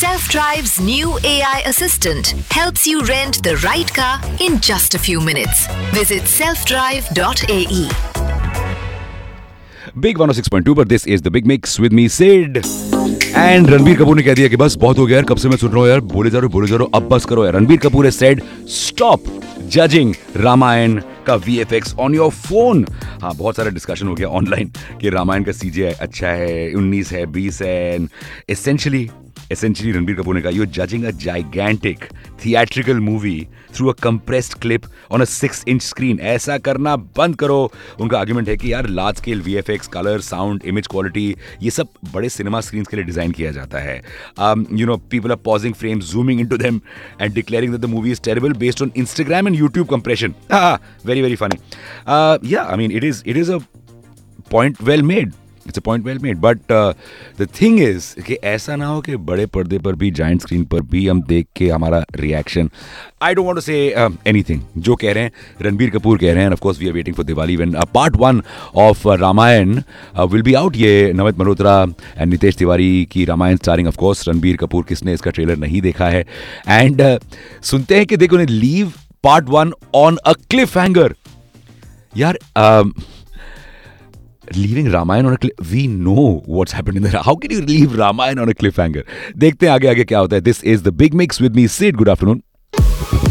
Self-Drive's new AI assistant helps you rent the right car in just a few minutes. Visit selfdrive.ae. Big 106.2 पर this is the big mix with me Sid and Ranbir Kapoor ने कह दिया कि बस बहुत हो गया यार, कब से मैं सुन रहा हूँ यार, बोले जा रहे हो, अब बस करो यार। Ranbir Kapoor has said stop judging Ramayan का VFX ऑन योर फोन। हाँ, बहुत सारा डिस्कशन हो गया ऑनलाइन कि रामायण का CGI अच्छा है, 19 है, 20 है। Essentially रणबीर कपूर ने कहा you're judging a gigantic theatrical movie through a compressed clip on a 6-inch screen. ऐसा करना बंद करो। उनका आर्ग्यूमेंट है कि यार large scale VFX, colour, sound, image quality, ये सब बड़े सिनेमा स्क्रीन्स के लिए डिजाइन किया जाता है। People are pausing frames, zooming into them and declaring that the movie is terrible based on Instagram and YouTube compression. Very, very funny. Yeah, I mean, it is a point well made. It's a point well made. But the thing is कि ऐसा ना हो कि बड़े पर्दे पर भी, giant screen पर भी हम देख के हमारा reaction, I don't want to say anything. जो कह रहे हैं रणबीर कपूर कह रहे हैं, of course we are waiting for Diwali when part 1 of Ramayan will be out. ये नमित मल्होत्रा एंड नितेश तिवारी की Ramayan starring of course Ranbir Kapoor. किसने इसका ट्रेलर नहीं देखा है? एंड सुनते हैं कि देखो ने leave part 1 on a cliff hanger. यार leaving Ramayana on a cliff, we know what's happened in there. How can you leave Ramayana on a cliffhanger? देखते हैं आगे क्या होता है. This is the Big Mix with me, Sid. Good afternoon.